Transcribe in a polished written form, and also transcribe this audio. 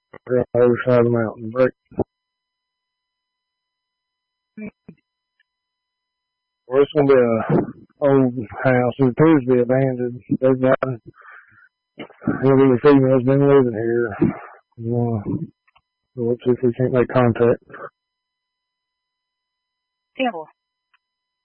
We're on the other side of the mountain. Break. Well, it's gonna be a old house. It appears to be abandoned. They've got the female's been living here. So let's see if we can't make contact. Temple.